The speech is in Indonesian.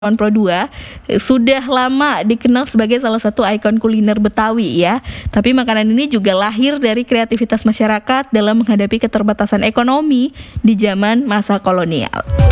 Pro 2 sudah lama dikenal sebagai salah satu ikon kuliner Betawi ya. Tapi makanan ini juga lahir dari kreativitas masyarakat dalam menghadapi keterbatasan ekonomi di zaman masa kolonial.